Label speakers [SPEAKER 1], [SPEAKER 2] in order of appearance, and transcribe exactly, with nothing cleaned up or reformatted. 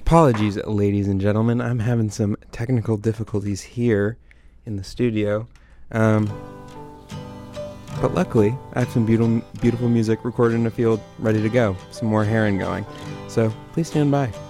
[SPEAKER 1] Apologies, ladies and gentlemen. I'm having some technical difficulties here in the studio. Um, but luckily, I have some beautiful, beautiful music recorded in the field ready to go. Some more herring going. So please stand by.